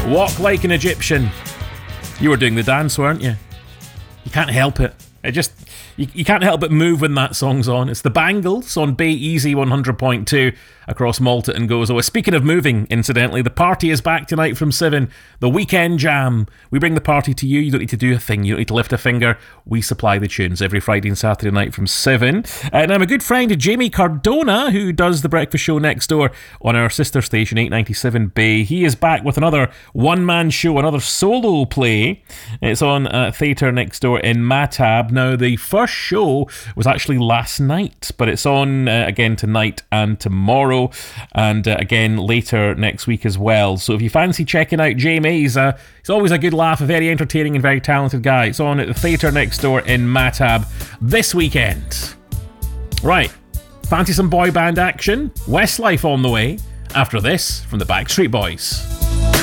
Walk Like an Egyptian. You were doing the dance, weren't you? You can't help it. You can't help but move when that song's on. It's the Bangles on Bay Easy 100.2 across Malta and Gozo. Speaking of moving, incidentally, the party is back tonight from 7. The Weekend Jam. We bring the party to you. You don't need to do a thing. You don't need to lift a finger. We supply the tunes every Friday and Saturday night from 7. And I'm a good friend of Jamie Cardona, who does the breakfast show next door on our sister station, 897 Bay. He is back with another one-man show, another solo play. It's on Theatre Next Door in Matab. Now, the first show was actually last night, but it's on again tonight and tomorrow, and again later next week as well. So if you fancy checking out Jamie, he's always a good laugh, a very entertaining and very talented guy. It's on at the Theatre Next Door in Matab this weekend. Right, fancy some boy band action? Westlife on the way after this from the Backstreet Boys.